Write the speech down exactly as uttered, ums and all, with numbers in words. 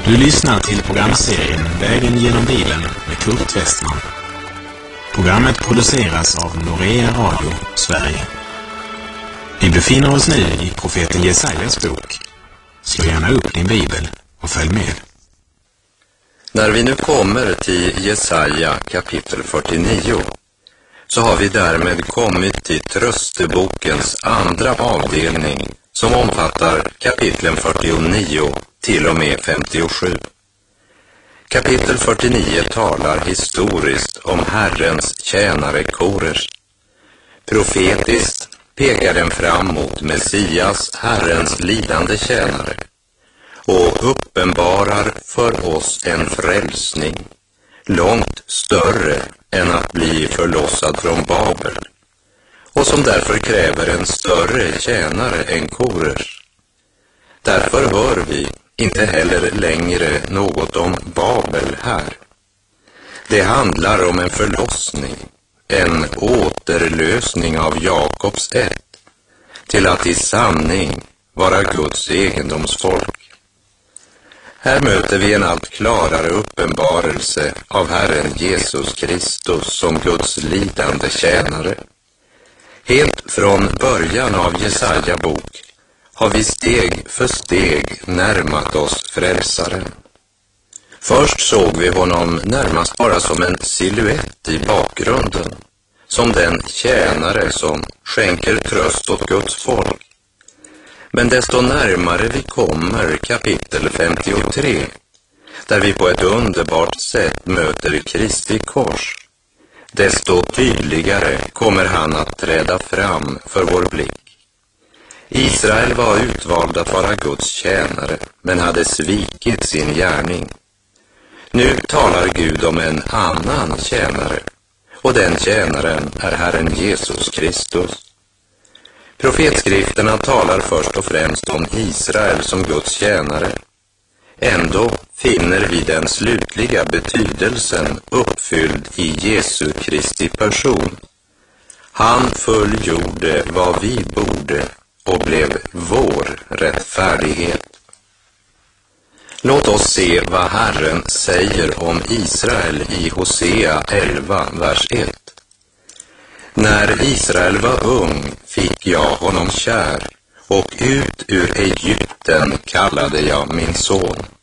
Du lyssnar till programserien Vägen genom Bibeln med Kurt Westman. Programmet produceras av Norea Radio, Sverige. Vi befinner oss nu i profeten Jesajas bok. Slå gärna upp din bibel och följ med. När vi nu kommer till Jesaja kapitel fyrtionio så har vi därmed kommit till tröstebokens andra avdelning som omfattar kapitlen fyrtionio till och med femtiosju. Kapitel fyrtionio talar historiskt om Herrens tjänare Kores. Profetiskt pekar den fram mot Messias, Herrens lidande tjänare, och uppenbarar för oss en frälsning långt större än att bli förlossad från Babel, och som därför kräver en större tjänare än Kores. Därför hör vi inte heller längre något om Babel här. Det handlar om en förlossning, en återlösning av Jakobs ett, till att i sanning vara Guds egendomsfolk. Här möter vi en allt klarare uppenbarelse av Herren Jesus Kristus som Guds lidande tjänare. Helt från början av Jesaja bok har vi steg för steg närmat oss frälsaren. Först såg vi honom närmast bara som en silhuett i bakgrunden, som den tjänare som skänker tröst åt Guds folk. Men desto närmare vi kommer kapitel femtiotre, där vi på ett underbart sätt möter Kristi kors, desto tydligare kommer han att träda fram för vår blick. Israel var utvald att vara Guds tjänare, men hade svikit sin gärning. Nu talar Gud om en annan tjänare, och den tjänaren är Herren Jesus Kristus. Profetskrifterna talar först och främst om Israel som Guds tjänare. Ändå finner vi den slutliga betydelsen uppfylld i Jesu Kristi person. Han fullgjorde vad vi borde och blev vår rättfärdighet. Låt oss se vad Herren säger om Israel i Hosea elva, vers ett. När Israel var ung fick jag honom kär, och ut ur Egypten kallade jag min son.